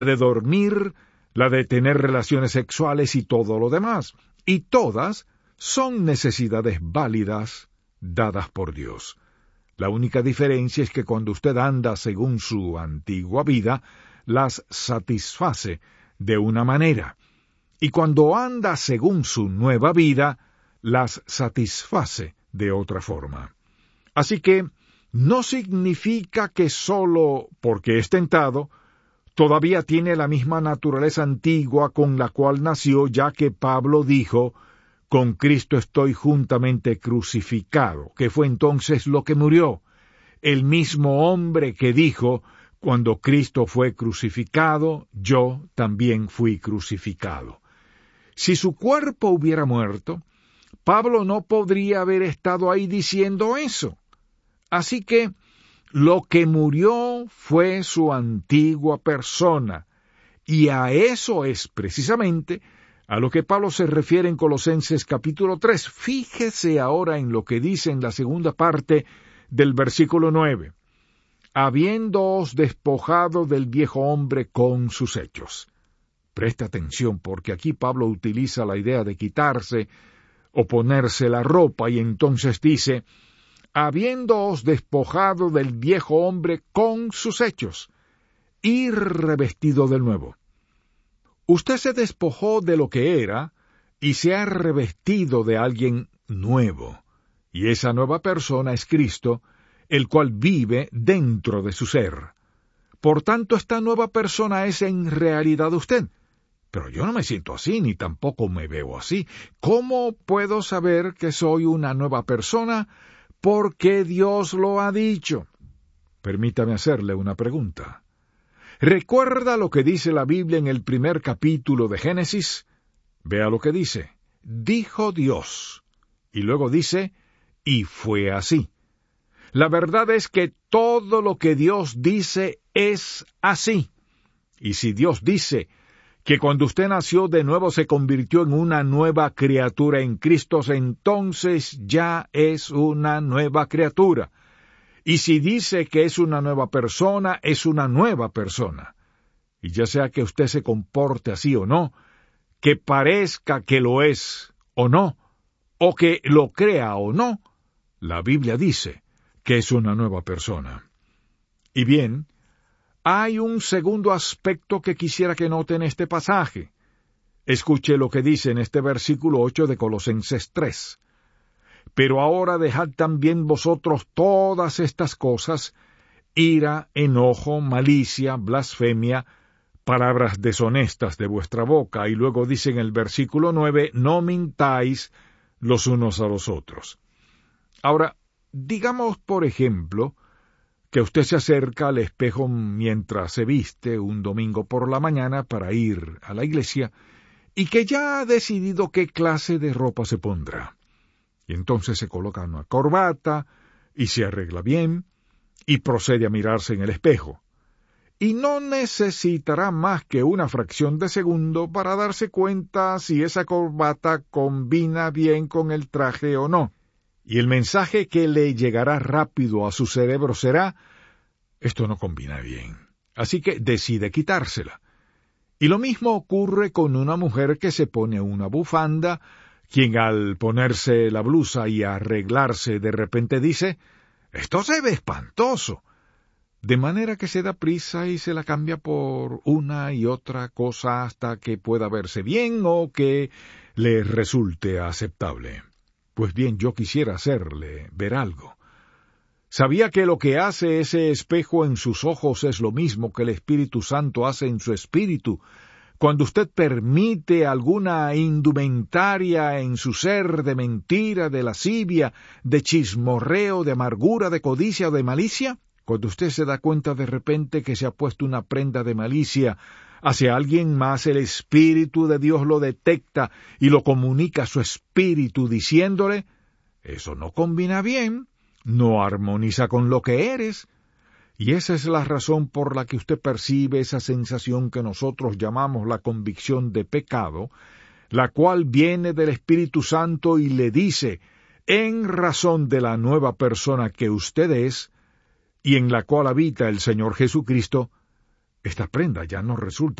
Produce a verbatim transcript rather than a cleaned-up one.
de dormir, la de tener relaciones sexuales y todo lo demás. Y todas son necesidades válidas dadas por Dios. La única diferencia es que cuando usted anda según su antigua vida, las satisface de una manera, y cuando anda según su nueva vida, las satisface de otra forma. Así que no significa que solo porque es tentado, todavía tiene la misma naturaleza antigua con la cual nació, ya que Pablo dijo, con Cristo estoy juntamente crucificado, que fue entonces lo que murió. El mismo hombre que dijo, cuando Cristo fue crucificado, yo también fui crucificado. Si su cuerpo hubiera muerto, Pablo no podría haber estado ahí diciendo eso. Así que lo que murió fue su antigua persona, y a eso es precisamente a lo que Pablo se refiere en Colosenses capítulo tres. Fíjese ahora en lo que dice en la segunda parte del versículo nueve. Habiéndoos despojado del viejo hombre con sus hechos. Presta atención, porque aquí Pablo utiliza la idea de quitarse o ponerse la ropa, y entonces dice, habiéndoos despojado del viejo hombre con sus hechos, y revestido del nuevo. Usted se despojó de lo que era, y se ha revestido de alguien nuevo, y esa nueva persona es Cristo, el cual vive dentro de su ser. Por tanto, esta nueva persona es en realidad usted. Pero yo no me siento así, ni tampoco me veo así. ¿Cómo puedo saber que soy una nueva persona? Porque Dios lo ha dicho. Permítame hacerle una pregunta. ¿Recuerda lo que dice la Biblia en el primer capítulo de Génesis? Vea lo que dice. Dijo Dios. Y luego dice, y fue así. La verdad es que todo lo que Dios dice es así. Y si Dios dice que cuando usted nació de nuevo se convirtió en una nueva criatura en Cristo, entonces ya es una nueva criatura. Y si dice que es una nueva persona, es una nueva persona. Y ya sea que usted se comporte así o no, que parezca que lo es o no, o que lo crea o no, la Biblia dice que es una nueva persona. Y bien, hay un segundo aspecto que quisiera que note en este pasaje. Escuche lo que dice en este versículo ocho de Colosenses tres. Pero ahora dejad también vosotros todas estas cosas, ira, enojo, malicia, blasfemia, palabras deshonestas de vuestra boca. Y luego dice en el versículo nueve, no mintáis los unos a los otros. Ahora, digamos, por ejemplo, que usted se acerca al espejo mientras se viste un domingo por la mañana para ir a la iglesia, y que ya ha decidido qué clase de ropa se pondrá. Y entonces se coloca una corbata, y se arregla bien, y procede a mirarse en el espejo. Y no necesitará más que una fracción de segundo para darse cuenta si esa corbata combina bien con el traje o no. Y el mensaje que le llegará rápido a su cerebro será, esto no combina bien, así que decide quitársela. Y lo mismo ocurre con una mujer que se pone una bufanda, quien al ponerse la blusa y arreglarse de repente dice, esto se ve espantoso, de manera que se da prisa y se la cambia por una y otra cosa hasta que pueda verse bien o que le resulte aceptable. Pues bien, yo quisiera hacerle ver algo. ¿Sabía que lo que hace ese espejo en sus ojos es lo mismo que el Espíritu Santo hace en su espíritu? Cuando usted permite alguna indumentaria en su ser de mentira, de lascivia, de chismorreo, de amargura, de codicia o de malicia, cuando usted se da cuenta de repente que se ha puesto una prenda de malicia hacia alguien más, el Espíritu de Dios lo detecta y lo comunica a su espíritu diciéndole, eso no combina bien, no armoniza con lo que eres. Y esa es la razón por la que usted percibe esa sensación que nosotros llamamos la convicción de pecado, la cual viene del Espíritu Santo y le dice, en razón de la nueva persona que usted es, y en la cual habita el Señor Jesucristo, esta prenda ya no resulta